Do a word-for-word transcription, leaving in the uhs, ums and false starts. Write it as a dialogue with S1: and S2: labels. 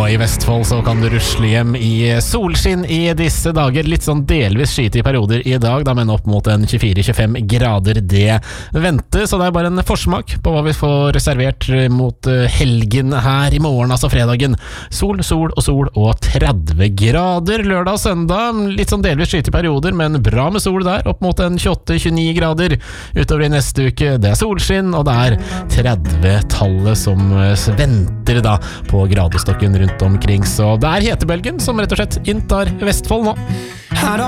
S1: Og i Vestfold så kan du rusle hjem i solskinn i disse dager. Litt sånn delvis skyte i perioder i dag, da, men opp mot en tjuefire til tjuefem grader det venter. Så det er bare en forsmak på hva vi får servert mot helgen her i morgen, altså fredagen. Sol, sol og sol og tretti grader lørdag og søndag. Litt sånn delvis skyte i perioder, men bra med sol der. Opp mot en tjueåtte til tjueni grader utover i neste uke. Det er solskinn, og det er tretti-tallet som venter da på gradestokken rundt omkring, så det er hetebølgen som rett og slett inntar Vestfold nå.